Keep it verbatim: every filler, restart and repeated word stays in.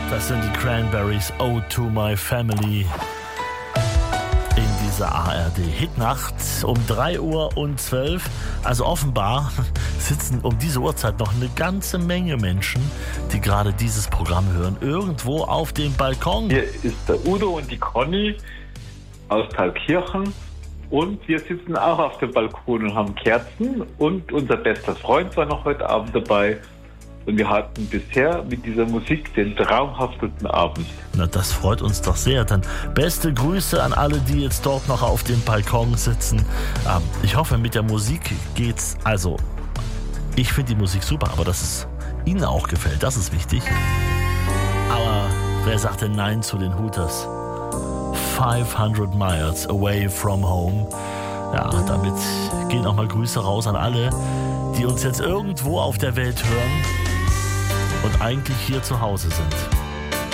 Das sind die Cranberries, Ode to My Family. In dieser A R D-Hitnacht um drei Uhr und zwölf. Also offenbar sitzen um diese Uhrzeit noch eine ganze Menge Menschen, die gerade dieses Programm hören, irgendwo auf dem Balkon. Hier ist der Udo und die Conny aus Thalkirchen. Und wir sitzen auch auf dem Balkon und haben Kerzen. Und unser bester Freund war noch heute Abend dabei. Und wir hatten bisher mit dieser Musik den traumhaftesten Abend. Na, das freut uns doch sehr. Dann beste Grüße an alle, die jetzt dort noch auf dem Balkon sitzen. Ähm, ich hoffe, mit der Musik geht's. Also, ich finde die Musik super, aber dass es Ihnen auch gefällt, das ist wichtig. Aber wer sagt denn Nein zu den Hooters? fünfhundert Miles away from home. Ja, damit gehen auch mal Grüße raus an alle, die uns jetzt irgendwo auf der Welt hören und eigentlich hier zu Hause sind.